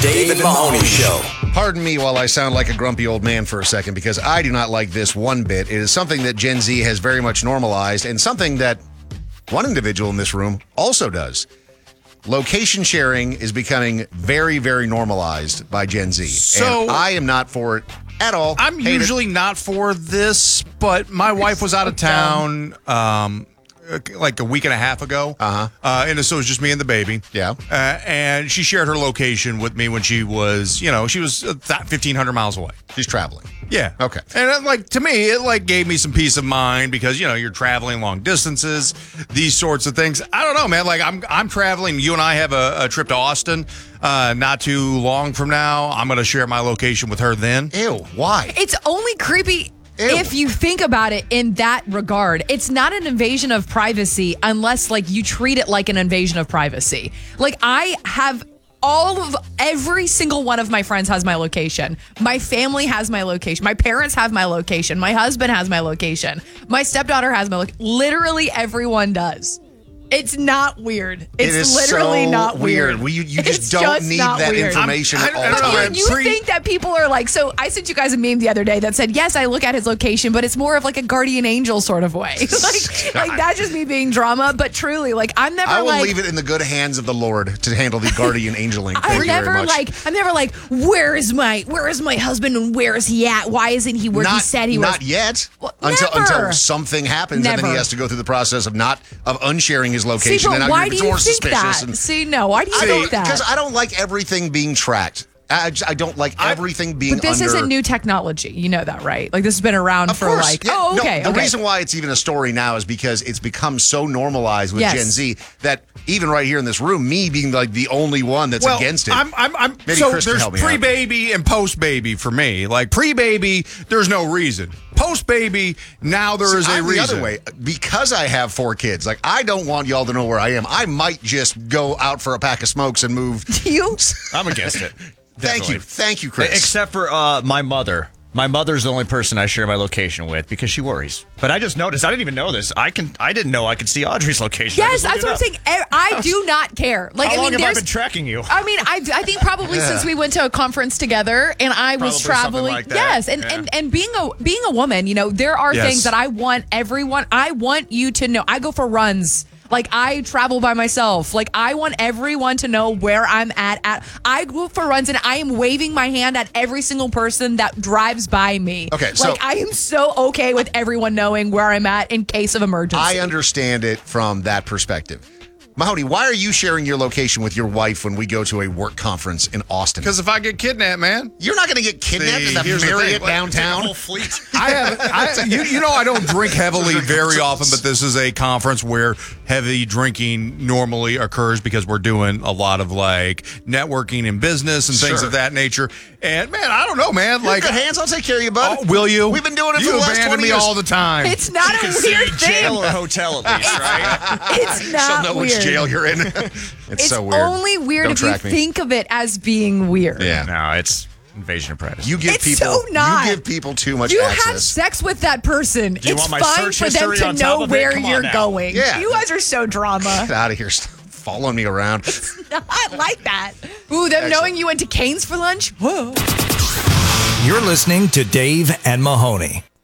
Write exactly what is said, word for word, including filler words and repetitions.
Dave and Mahoney Show. Pardon me while I sound like a grumpy old man for a second, because I do not like this one bit. It is something that Gen Z has very much normalized, and something that one individual in this room also does. Location sharing is becoming very, very normalized by Gen Z. So and I am not for it at all. I'm Hate usually it. not for this, but my wife was out of town um, like a week and a half ago. Uh-huh. Uh, and so it was just me and the baby. Yeah. Uh, and she shared her location with me when she was, you know, she was fifteen hundred miles away. She's traveling. Yeah. Okay. And it, like, to me, it like gave me some peace of mind because, you know, you're traveling long distances, these sorts of things. I don't know, man. Like, I'm I'm traveling. You and I have a, a trip to Austin uh, not too long from now. I'm going to share my location with her then. Ew. Why? It's only creepy Ew. if you think about it in that regard. It's not an invasion of privacy unless, like, you treat it like an invasion of privacy. Like, I have all of every single one of my friends has my location. My family has my location. My parents have my location. My husband has my location. My stepdaughter has my location. Literally everyone does. It's not weird. It's it is literally so not weird. We, you you just It's don't just need not that weird. information I'm- at I- all I don't know, times. man. You Pre- think that people are like, so I sent you guys a meme the other day that said, yes, I look at his location, but it's more of like a guardian angel sort of way. like, like that's just me being drama. But truly, like, I'm never I will like, leave it in the good hands of the Lord to handle the guardian angeling. Thank I'm you very never much. like, I'm never like, where is my, where is my husband and where is he at? Why isn't he where not, he said he was? Not yet. Well, until never. until something happens, and then Never. he has to go through the process of not of unsharing his See, location. but and why now do it's you more think suspicious. that? And, See, no, why do you think that? Because I don't like everything being tracked. I, I don't like everything being But this under... isn't new technology. You know that, right? Like, this has been around Of for course. like, yeah. oh, No, okay. the okay. reason why it's even a story now is because it's become so normalized with Yes. Gen Z that even right here in this room, me being like the only one that's well, against it. I'm, I'm, I'm, Maybe so Chris can there's help me out. pre-baby and post-baby for me. Like, pre-baby, there's no reason. Post-baby, now there is See, a I'm reason. the other way. Because I have four kids, like, I don't want y'all to know where I am. I might just go out for a pack of smokes and move. you. I'm against it. Thank Definitely. you. Thank you, Chris. Except for uh, my mother. My mother's the only person I share my location with because she worries. But I just noticed. I didn't even know this. I can. I didn't know I could see Audrey's location. I Yes, just that's looked what it I'm up. saying. I do not care. Like, How I long mean, have I there's. been tracking you? I mean, I, I think probably since we went to a conference together and I was Probably something traveling. like that. Yes, and, Yeah. and and being a being a woman, you know, there are Yes. things that I want everyone. I want you to know. I go for runs. Like, I travel by myself. Like, I want everyone to know where I'm at. At I go for runs and I am waving my hand at every single person that drives by me. Okay, so- like, I am so okay with everyone knowing where I'm at in case of emergency. I understand it from that perspective. Mahoney, why are you sharing your location with your wife when we go to a work conference in Austin? Because if I get kidnapped, man. You're not going to get kidnapped See, at the here's the Marriott thing. What- downtown. Whole fleet. I have, I, you, you know, I don't drink heavily very often, but this is a conference where heavy drinking normally occurs because we're doing a lot of like networking and business and things Sure. of that nature. And man, I don't know, man. You're Like, good hands. I'll take care of you, bud. oh, will you? We've been doing it you for the last abandon twenty me years. all the time. It's not You a can see weird thing. jail or hotel at least, right? It's She'll not know weird. which jail you're in. it's, It's so weird. only weird Don't if you track me. think of it as being weird. Yeah. No, it's invasion of privacy. You give It's people. so not. You give people too much You access. have sex with that person. you It's want my fine search for them history to on top know of it? where Come on you're now. going. Yeah. You guys are so drama. Get out of here. Stop following me around. I like that. Ooh, them knowing you went to Cane's for lunch? Whoa. You're listening to Dave and Mahoney.